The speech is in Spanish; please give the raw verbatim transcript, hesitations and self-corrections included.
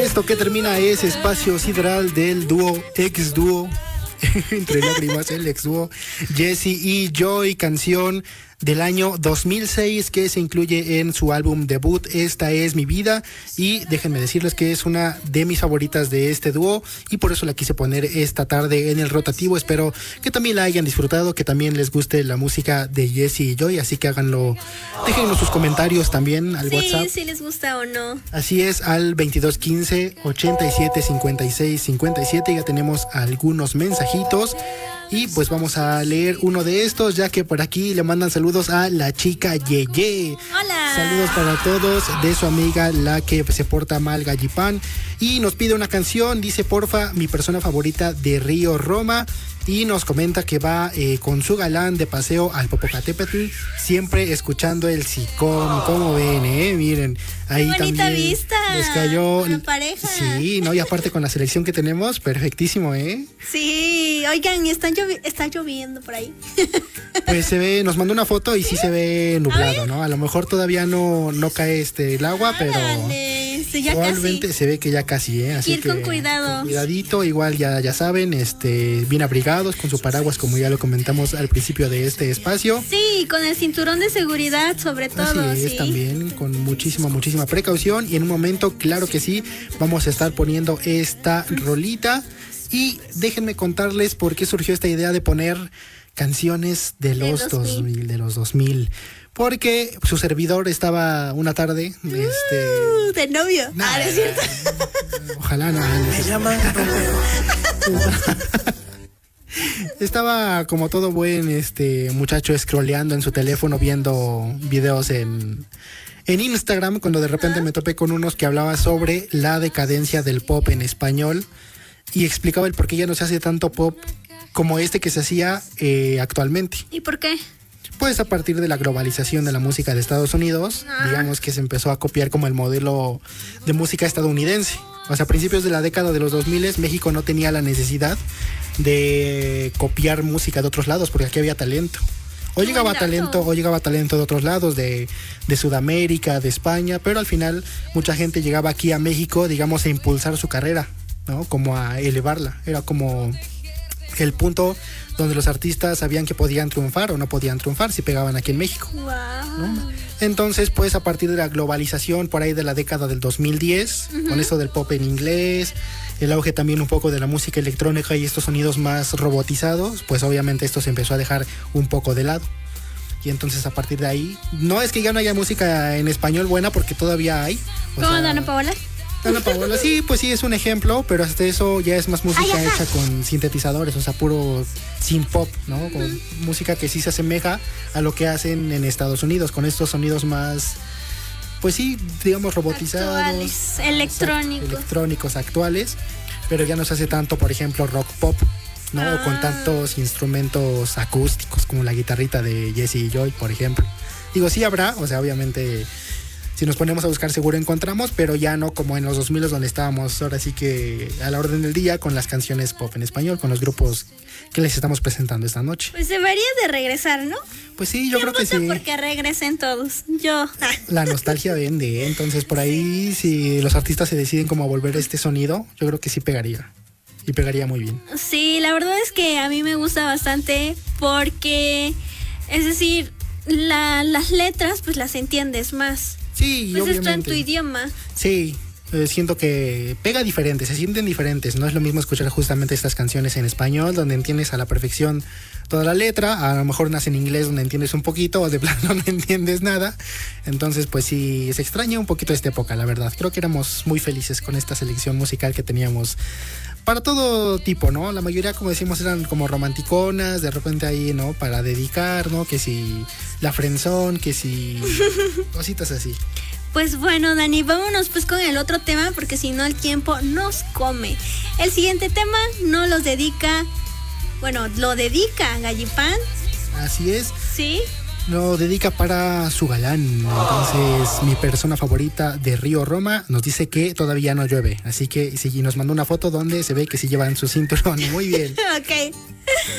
esto que termina es Espacio Sideral del dúo, ex dúo, entre lágrimas, el ex dúo Jesse y Joy, canción del año dos mil seis que se incluye en su álbum debut Esta es mi vida, y déjenme decirles que es una de mis favoritas de este dúo y por eso la quise poner esta tarde en el rotativo. Espero que también la hayan disfrutado, que también les guste la música de Jesse y Joy, así que háganlo, déjenos sus comentarios también al sí, WhatsApp. Sí, si les gusta o no. Así es, al veintidós quince ochenta y siete cincuenta y seis cincuenta y siete. Ya tenemos algunos mensajitos y pues vamos a leer uno de estos, ya que por aquí le mandan saludos a la chica Yeye. Hola. Saludos para todos de su amiga la que se porta mal, Gallipán, y nos pide una canción, dice porfa mi persona favorita de Río Roma, y nos comenta que va eh, con su galán de paseo al Popocatépetl, siempre escuchando el Sicón. ¿Cómo ven, eh? Miren, ahí Qué bonita también vista. les cayó La pareja. Sí, no, y aparte con la selección que tenemos, perfectísimo, ¿eh? Sí, oigan, están llovi- está lloviendo por ahí. Pues se ve, nos mandó una foto y sí se ve nublado, ¿no? A lo mejor todavía no, no cae este el agua, pero Ándale, sí, ya probablemente casi. se ve que ya casi, ¿eh? Así Ir que con cuidado. con cuidadito, igual ya, ya saben, este, bien abrigados, con su paraguas, como ya lo comentamos al principio de este espacio. Sí, con el cinturón de seguridad sobre todo. Así es, sí. también con muchísima, muchísima precaución. Y en un momento, claro que sí, vamos a estar poniendo esta rolita. Y déjenme contarles por qué surgió esta idea de poner canciones de los dos mil. dos mil, de los dos mil. Porque su servidor estaba una tarde, este... Uh, de novio. Nah, ah, ¿no es cierto? Ojalá no. Me llaman. Estaba como todo buen este muchacho scrolleando en su teléfono, viendo videos en, en Instagram, cuando de repente me topé con unos que hablaba sobre la decadencia del pop en español y explicaba el por qué ya no se hace tanto pop como este que se hacía eh, actualmente. ¿Y por qué? Pues a partir de la globalización de la música de Estados Unidos, Ah. digamos que se empezó a copiar como el modelo de música estadounidense. O sea, a principios de la década de los dos mil, México no tenía la necesidad de copiar música de otros lados, porque aquí había talento. O Qué llegaba buen dato. talento, o llegaba talento de otros lados, de, de Sudamérica, de España, pero al final mucha gente llegaba aquí a México, digamos, a impulsar su carrera, ¿no? Como a elevarla. Era como el punto donde los artistas sabían que podían triunfar o no podían triunfar si pegaban aquí en México. Wow. ¿No? Entonces, pues a partir de la globalización por ahí de la década del dos mil diez, uh-huh, con esto del pop en inglés, el auge también un poco de la música electrónica y estos sonidos más robotizados, pues obviamente esto se empezó a dejar un poco de lado. Y entonces a partir de ahí, no es que ya no haya música en español buena, porque todavía hay. ¿Cómo, sea, Dana Paola? Ana Paola, sí, pues sí, es un ejemplo, pero hasta eso ya es más música Ay, hecha con sintetizadores, o sea, puro synth pop, ¿no? Con uh-huh, música que sí se asemeja a lo que hacen en Estados Unidos, con estos sonidos más, pues sí, digamos, robotizados. Actuales, electrónicos. Electrónicos actuales, pero ya no se hace tanto, por ejemplo, rock pop, ¿no? Ah. O con tantos instrumentos acústicos como la guitarrita de Jesse y Joy, por ejemplo. Digo, sí habrá, o sea, obviamente... Si nos ponemos a buscar seguro encontramos, pero ya no como en los dos mil donde estábamos ahora sí que a la orden del día con las canciones pop en español, con los grupos que les estamos presentando esta noche. Pues debería de regresar, ¿no? Pues sí, yo creo que sí. Porque regresen todos. Yo. La nostalgia vende, ¿eh? Entonces por ahí si los artistas se deciden como a volver este sonido, yo creo que sí pegaría. Y pegaría muy bien. Sí, la verdad es que a mí me gusta bastante porque, es decir, la, las letras pues las entiendes más. Sí, pues obviamente. Está en tu idioma. Sí, eh, siento que pega diferente, se sienten diferentes. No es lo mismo escuchar justamente estas canciones en español, donde entiendes a la perfección toda la letra. A lo mejor nace en inglés, donde entiendes un poquito, o de plano no entiendes nada. Entonces, pues sí, se extraña un poquito esta época, la verdad. Creo que éramos muy felices con esta selección musical que teníamos para todo tipo, ¿no? La mayoría, como decimos, eran como romanticonas, de repente ahí, ¿no? Para dedicar, ¿no? Que si la frenzón, que si cositas así. Pues bueno, Dani, vámonos pues con el otro tema, porque si no el tiempo nos come. El siguiente tema no los dedica, bueno, lo dedica Gallipán. Así es. Sí. Lo dedica para su galán. Entonces, mi persona favorita de Río Roma nos dice que todavía no llueve. Así que sí, nos mandó una foto donde se ve que sí llevan su cinturón. Muy bien. Ok.